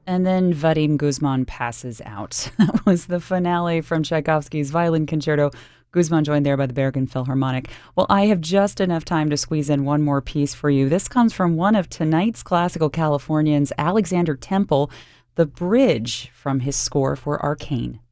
And then Vadim Guzman passes out. That was the finale from Tchaikovsky's Violin Concerto. Guzman joined there by the Bergen Philharmonic. Well, I have just enough time to squeeze in one more piece for you. This comes from one of tonight's classical Californians, Alexander Temple, the bridge from his score for Arcane.